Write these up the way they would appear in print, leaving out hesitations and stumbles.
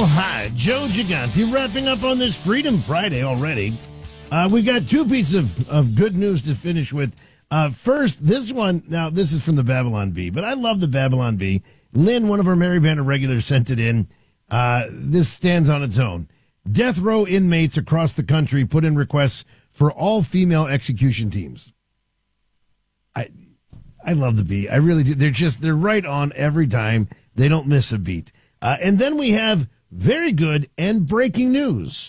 Hi, Joe Gigante, wrapping up on this Freedom Friday already. We've got two pieces of good news to finish with. First, this one, now this is from the Babylon Bee, but I love the Babylon Bee. Lynn, one of our Mary Banner regulars, sent it in. This stands on its own. Death row inmates across the country put in requests for all female execution teams. I love the Bee. I really do. They're right on every time. They don't miss a beat. And then we have very good and breaking news.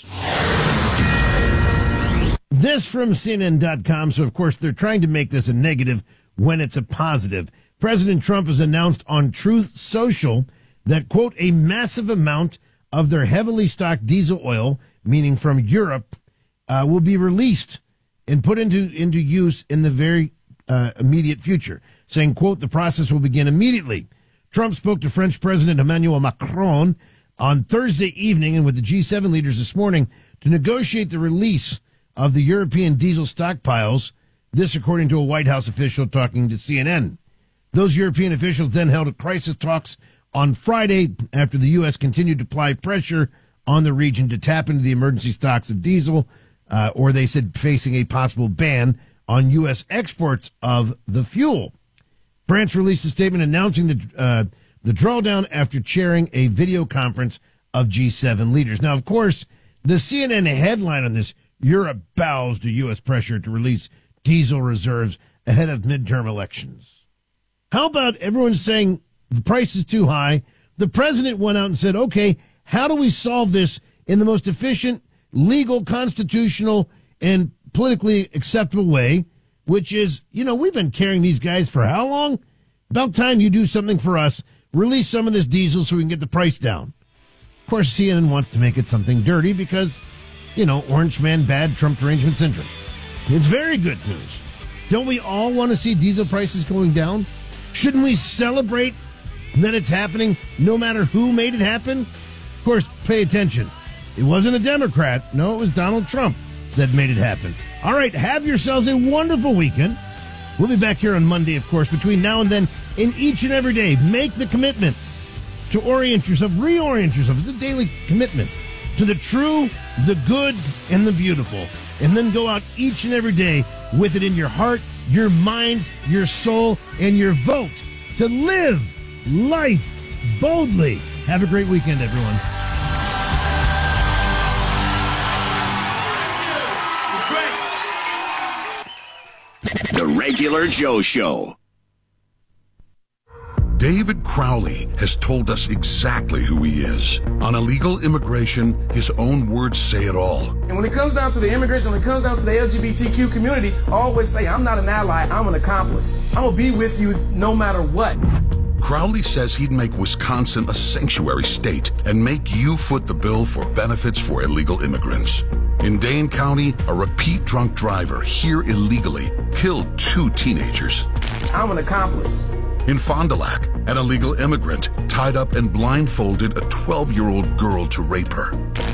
This from CNN.com. So, of course, they're trying to make this a negative when it's a positive. President Trump has announced on Truth Social that, quote, a massive amount of their heavily stocked diesel oil, meaning from Europe, will be released and put into use in the very immediate future, saying, quote, the process will begin immediately. Trump spoke to French President Emmanuel Macron on Thursday evening and with the G7 leaders this morning to negotiate the release of the European diesel stockpiles. This, according to a White House official talking to CNN. Those European officials then held crisis talks on Friday after the U.S. continued to apply pressure on the region to tap into the emergency stocks of diesel, or they said facing a possible ban on U.S. exports of the fuel. France released a statement announcing the drawdown after chairing a video conference of G7 leaders. Now, of course, the CNN headline on this, Europe bows to U.S. pressure to release diesel reserves ahead of midterm elections. How about everyone saying the price is too high? The president went out and said, okay, how do we solve this in the most efficient, legal, constitutional, and politically acceptable way? Which is, we've been carrying these guys for how long? About time you do something for us. Release some of this diesel so we can get the price down. Of course, CNN wants to make it something dirty because, orange man bad, Trump derangement syndrome. It's very good news. Don't we all want to see diesel prices going down? Shouldn't we celebrate that it's happening no matter who made it happen? Of course, pay attention. It wasn't a Democrat. No, it was Donald Trump that made it happen. All right, have yourselves a wonderful weekend. We'll be back here on Monday, of course. Between now and then, in each and every day, make the commitment to orient yourself, reorient yourself. It's a daily commitment to the true, the good, and the beautiful. And then go out each and every day with it in your heart, your mind, your soul, and your vote to live life boldly. Have a great weekend, everyone. The Regular Joe Show. David Crowley has told us exactly who he is. On illegal immigration, his own words say it all. And when it comes down to the immigration, when it comes down to the LGBTQ community, I always say, I'm not an ally, I'm an accomplice. I'm going to be with you no matter what. Crowley says he'd make Wisconsin a sanctuary state and make you foot the bill for benefits for illegal immigrants. In Dane County, a repeat drunk driver here illegally killed 2 teenagers. I'm an accomplice. In Fond du Lac, an illegal immigrant tied up and blindfolded a 12-year-old girl to rape her.